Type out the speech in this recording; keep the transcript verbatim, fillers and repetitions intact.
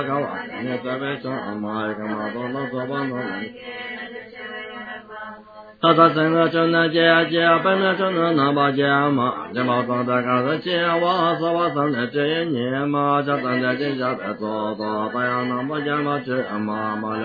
高啊，你在为什么干嘛都能做完呢？他他真的就能接接，本来就能能把接嘛，你把装在干的接我，是我真的这一年嘛，就真的接下来做做，这样那么接嘛接嘛嘛。